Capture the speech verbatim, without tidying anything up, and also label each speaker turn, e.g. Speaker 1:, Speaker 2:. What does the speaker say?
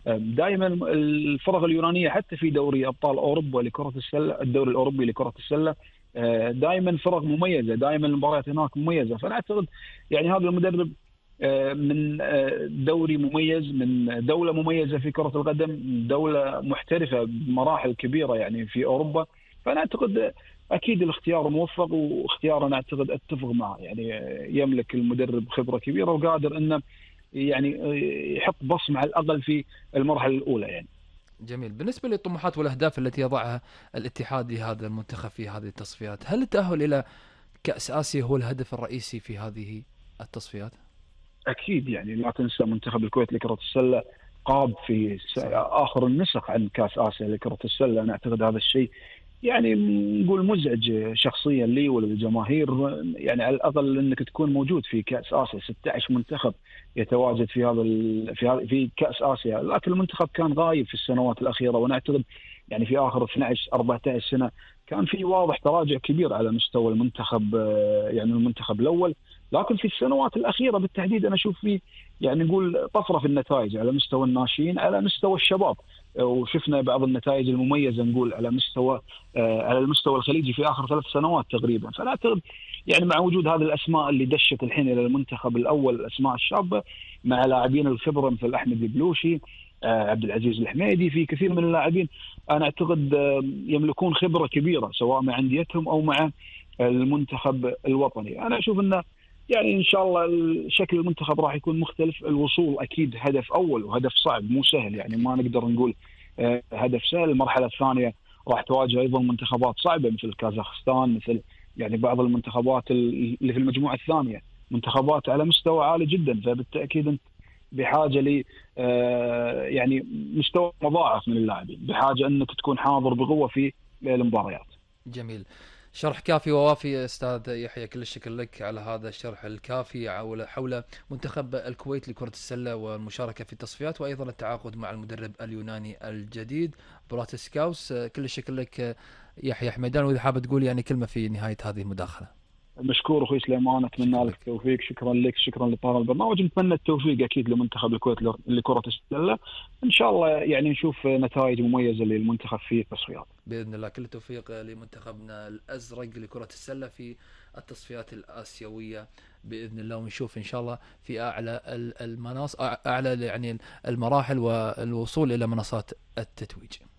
Speaker 1: دائما الفرق اليونانيه حتى في دوري ابطال اوروبا لكره السله، الدوري الاوروبي لكره السله، دائما فرق مميزه، دائما المباريات هناك مميزه. فانا اعتقد يعني هذا المدرب من دوري مميز، من دوله مميزه في كره القدم، دوله محترفه بمراحل كبيره يعني في اوروبا. فانا اعتقد اكيد الاختيار موفق، واختيار انا اعتقد اتفق معه. يعني يملك المدرب خبره كبيره وقادر انه يعني يحط بصمه على الاقل في المرحله الاولى يعني.
Speaker 2: جميل. بالنسبة للطموحات والأهداف التي يضعها الاتحاد لهذا المنتخب في هذه التصفيات، هل التأهل إلى كأس آسيا هو الهدف الرئيسي في هذه التصفيات؟
Speaker 1: اكيد يعني لا تنسى منتخب الكويت لكره السله قاب في
Speaker 2: صحيح.
Speaker 1: اخر النسخ عن كاس اسيا لكره السله. انا اعتقد هذا الشيء يعني نقول مزعج شخصيا لي وللجماهير. يعني على الاقل انك تكون موجود في كاس اسيا، ستة عشر منتخب يتواجد في هذا في هذا في كاس اسيا، لكن المنتخب كان غايب في السنوات الاخيره. وانا اعتقد يعني في اخر اثني عشر أربعة عشر سنه كان في واضح تراجع كبير على مستوى المنتخب، يعني المنتخب الاول. لكن في السنوات الاخيره بالتحديد انا اشوف فيه يعني نقول طفره في النتائج على مستوى الناشئين، على مستوى الشباب. وشفنا بعض النتائج المميزه نقول على مستوى على المستوى الخليجي في اخر ثلاث سنوات تقريبا. فانا اعتقد يعني مع وجود هذه الاسماء اللي دشت الحين الى المنتخب الاول، الاسماء الشابه مع لاعبين الخبره مثل احمد البلوشي، عبد العزيز الحميدي، في كثير من اللاعبين انا اعتقد يملكون خبره كبيره سواء مع انديتهم او مع المنتخب الوطني. انا اشوف انه يعني ان شاء الله شكل المنتخب راح يكون مختلف. الوصول اكيد هدف اول وهدف صعب مو سهل، يعني ما نقدر نقول هدف سهل. المرحله الثانيه راح تواجه ايضا منتخبات صعبه مثل كازاخستان، مثل يعني بعض المنتخبات اللي في المجموعه الثانيه، منتخبات على مستوى عالي جدا. فبالتاكيد انت بحاجه ل يعني مستوى مضاعف من اللاعبين، بحاجه انك تكون حاضر بقوه في المباريات.
Speaker 2: جميل. شرح كافي ووافي استاذ يحيى، كل الشكر لك على هذا الشرح الكافي حول منتخب الكويت لكرة السلة والمشاركة في التصفيات، وايضا التعاقد مع المدرب اليوناني الجديد براتسكاوس. كل الشكر لك يحيى حميدان، واذا حاب تقول يعني كلمة في نهاية هذه المداخلة.
Speaker 1: مشكور اخوي سليمان،
Speaker 2: شكرا
Speaker 1: اتمنى لك
Speaker 2: لك.
Speaker 1: التوفيق. شكرا لك، شكرا لطاقم البرنامج. نتمنى التوفيق اكيد لمنتخب الكويت لكرة السلة، ان شاء الله يعني نشوف نتائج مميزة للمنتخب في التصفيات
Speaker 2: باذن الله. كل التوفيق لمنتخبنا الازرق لكرة السلة في التصفيات الآسيوية باذن الله، ونشوف ان شاء الله في اعلى المناص اعلى يعني المراحل والوصول الى منصات التتويج.